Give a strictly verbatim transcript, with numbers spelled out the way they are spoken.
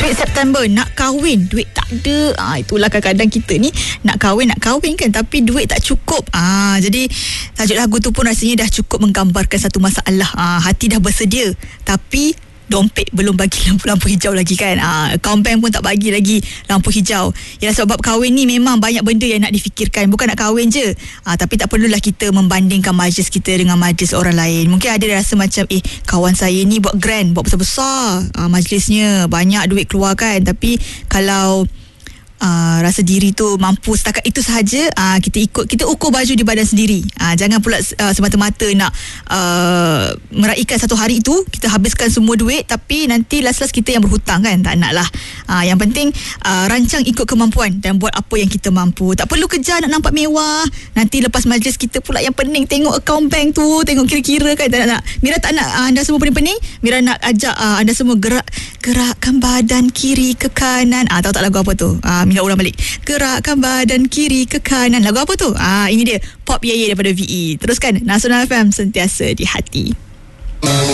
Duit September, nak kahwin, duit tak ada. Ah, itulah kadang-kadang kita ni nak kahwin, nak kahwin kan, tapi duit tak cukup. Ah, jadi tajuk lagu tu pun rasanya dah cukup menggambarkan satu masalah. Ah, hati dah bersedia, tapi dompet belum bagi lampu-lampu hijau lagi kan. Ah, account bank pun tak bagi lagi lampu hijau. Yalah, sebab kahwin ni memang banyak benda yang nak difikirkan. Bukan nak kahwin je. Ah, tapi tak perlulah kita membandingkan majlis kita dengan majlis orang lain. Mungkin ada rasa macam eh, kawan saya ni buat grand, buat besar-besar ah, majlisnya, banyak duit keluar kan. Tapi kalau Uh, rasa diri tu mampu setakat itu sahaja, uh, kita ikut, kita ukur baju di badan sendiri. Uh, jangan pula uh, semata-mata nak uh, meraihkan satu hari itu, kita habiskan semua duit, tapi nanti last-last kita yang berhutang kan. Tak nak lah. Uh, yang penting uh, rancang ikut kemampuan dan buat apa yang kita mampu. Tak perlu kejar nak nampak mewah. Nanti lepas majlis kita pula yang pening tengok account bank tu, tengok kira-kira kan. Tak nak, nak. Mira tak nak uh, anda semua pening-pening. Mira nak ajak uh, anda semua gerak, gerakkan badan kiri ke kanan. Ah, uh, tahu tak lagu apa tu? Ah, uh, Mira ulang balik. Gerakkan badan kiri ke kanan. Lagu apa tu? Ah, ini dia Pop Yeye daripada V E. Teruskan Nasional F M, sentiasa di hati.